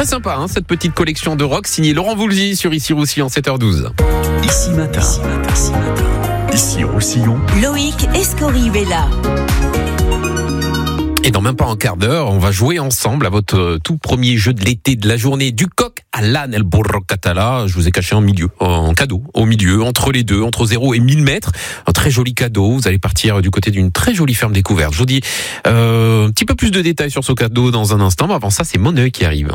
Très sympa, cette petite collection de rock signée Laurent Voulzy sur Ici Roussillon, 7h12. Ici matin. Ici Roussillon. Loïc Escorive-Vella. Et dans même pas un quart d'heure, on va jouer ensemble à votre tout premier jeu de l'été de la journée du coq à l'âne El Burro Catala. Je vous ai caché un cadeau au milieu, entre les deux, entre 0 et 1000 mètres. Un très joli cadeau. Vous allez partir du côté d'une très jolie ferme découverte. Je vous dis un petit peu plus de détails sur ce cadeau dans un instant. Mais avant ça, c'est mon œil qui arrive.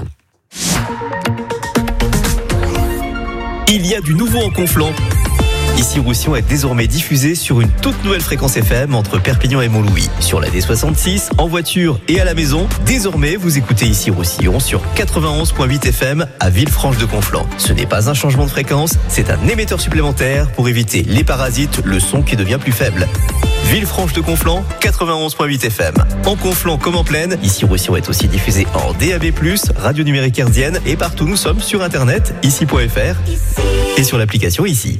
Il y a du nouveau en Conflans. Ici Roussillon est désormais diffusé sur une toute nouvelle fréquence FM entre Perpignan et Montlouis. Sur la D66, en voiture et à la maison, désormais vous écoutez Ici Roussillon sur 91.8 FM à Villefranche-de-Conflans. Ce n'est pas un changement de fréquence, c'est un émetteur supplémentaire pour éviter les parasites, le son qui devient plus faible. Villefranche-de-Conflans, 91.8 FM. En Conflans comme en plaine, Ici Roussillon est aussi diffusé en DAB+, radio numérique hertzienne et partout nous sommes sur internet, ici.fr et sur l'application Ici.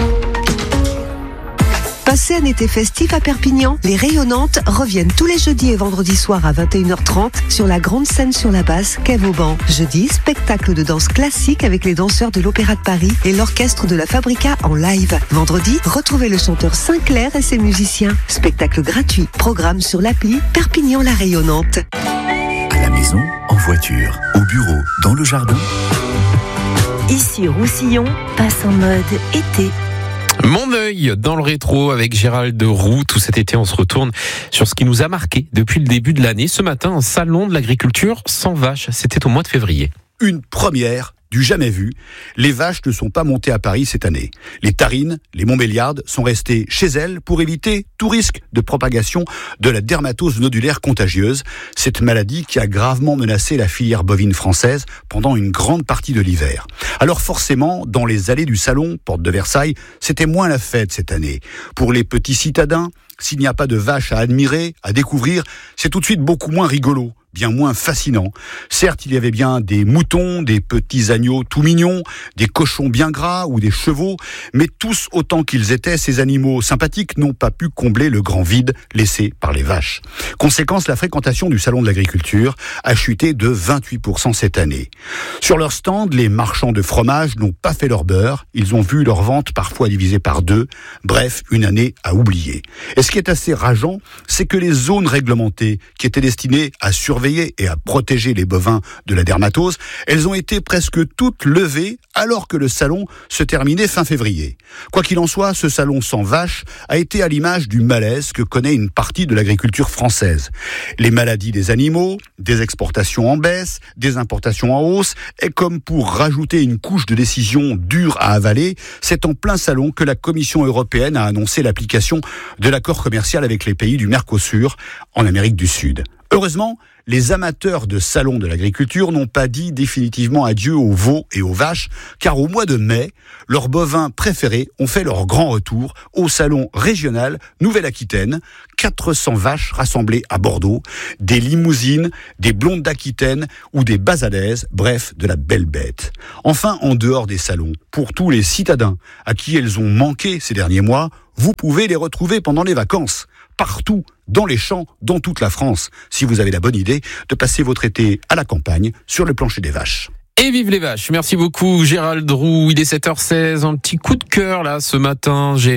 Passez un été festif à Perpignan, les Rayonnantes reviennent tous les jeudis et vendredis soirs à 21h30 sur la grande scène sur la basse, quai Vauban. Jeudi, spectacle de danse classique avec les danseurs de l'Opéra de Paris et l'orchestre de la Fabrica en live. Vendredi, retrouvez le chanteur Sinclair et ses musiciens. Spectacle gratuit, programme sur l'appli Perpignan la Rayonnante. À la maison, en voiture, au bureau, dans le jardin. Ici Roussillon passe en mode été. Mon œil dans le rétro avec Gérald Roux. Tout cet été, on se retourne sur ce qui nous a marqué depuis le début de l'année. Ce matin, un salon de l'agriculture sans vaches. C'était au mois de février. Une première du jamais vu. Les vaches ne sont pas montées à Paris cette année. Les Tarines, les Montbéliardes sont restées chez elles pour éviter tout risque de propagation de la dermatose nodulaire contagieuse, cette maladie qui a gravement menacé la filière bovine française pendant une grande partie de l'hiver. Alors forcément, dans les allées du salon, porte de Versailles, c'était moins la fête cette année. Pour les petits citadins, s'il n'y a pas de vaches à admirer, à découvrir, c'est tout de suite beaucoup moins rigolo. Bien moins fascinant. Certes, il y avait bien des moutons, des petits agneaux tout mignons, des cochons bien gras ou des chevaux, mais tous autant qu'ils étaient, ces animaux sympathiques n'ont pas pu combler le grand vide laissé par les vaches. Conséquence, la fréquentation du salon de l'agriculture a chuté de 28% cette année. Sur leur stand, les marchands de fromage n'ont pas fait leur beurre, ils ont vu leur vente parfois divisée par 2, bref, une année à oublier. Et ce qui est assez rageant, c'est que les zones réglementées, qui étaient destinées à surveiller et à protéger les bovins de la dermatose, elles ont été presque toutes levées alors que le salon se terminait fin février. Quoi qu'il en soit, ce salon sans vaches a été à l'image du malaise que connaît une partie de l'agriculture française. Les maladies des animaux, des exportations en baisse, des importations en hausse, et comme pour rajouter une couche de décisions dures à avaler, c'est en plein salon que la Commission européenne a annoncé l'application de l'accord commercial avec les pays du Mercosur en Amérique du Sud. Heureusement, les amateurs de salon de l'agriculture n'ont pas dit définitivement adieu aux veaux et aux vaches, car au mois de mai, leurs bovins préférés ont fait leur grand retour au salon régional Nouvelle-Aquitaine. 400 vaches rassemblées à Bordeaux, des limousines, des blondes d'Aquitaine ou des basadaises, bref, de la belle bête. Enfin, en dehors des salons, pour tous les citadins à qui elles ont manqué ces derniers mois, vous pouvez les retrouver pendant les vacances. Partout, dans les champs, dans toute la France, si vous avez la bonne idée de passer votre été à la campagne, sur le plancher des vaches. Et vive les vaches. Merci beaucoup Gérald Roux. Il est 7h16. Un petit coup de cœur là ce matin. J'ai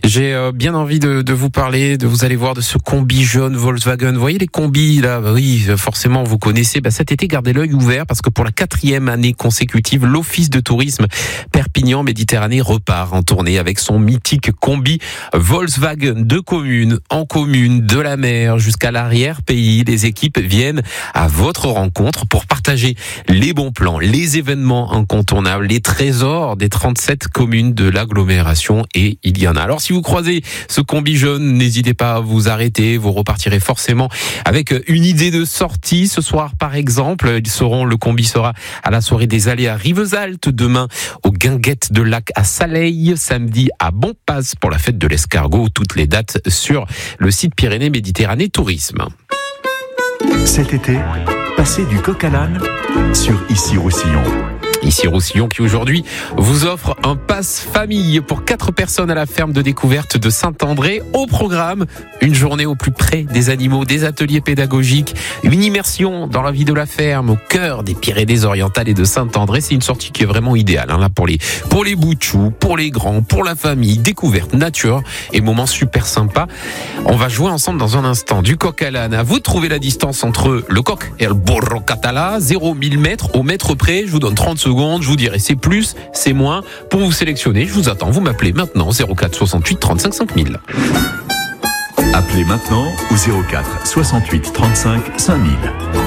bien envie de vous parler, de vous aller voir de ce combi jaune Volkswagen. Vous voyez les combis là, oui, forcément vous connaissez. Cet été, gardez l'œil ouvert parce que pour la 4e année consécutive, l'Office de tourisme Perpignan Méditerranée repart en tournée avec son mythique combi Volkswagen de commune en commune, de la mer jusqu'à l'arrière-pays. Les équipes viennent à votre rencontre pour partager les bons plans, les événements incontournables, les trésors des 37 communes de l'agglomération, et il y en a. Alors si vous croisez ce combi jaune, n'hésitez pas à vous arrêter, vous repartirez forcément avec une idée de sortie. Ce soir par exemple, le combi sera à la soirée des Allées à Rivesaltes, demain aux Guinguettes de Lac à Saleil, samedi à Bonpass pour la fête de l'escargot. Toutes les dates sur le site Pyrénées Méditerranée Tourisme. Cet été, passez du coq à l'âne sur Ici Roussillon. Ici Roussillon qui aujourd'hui vous offre un pass famille pour 4 personnes à la ferme de découverte de Saint-André. Au programme, une journée au plus près des animaux, des ateliers pédagogiques, une immersion dans la vie de la ferme au cœur des Pyrénées-Orientales et de Saint-André. C'est une sortie qui est vraiment idéale là pour les boutchous, pour les grands, pour la famille. Découverte, nature et moments super sympas. On va jouer ensemble dans un instant. Du coq à l'âne. À vous de trouver la distance entre le coq et le burro català. 0-1000 mètres au mètre près. Je vous donne 30 secondes. Je vous dirai c'est plus, c'est moins. Pour vous sélectionner, je vous attends. Vous m'appelez maintenant 04 68 35 5000. Appelez maintenant au 04 68 35 5000.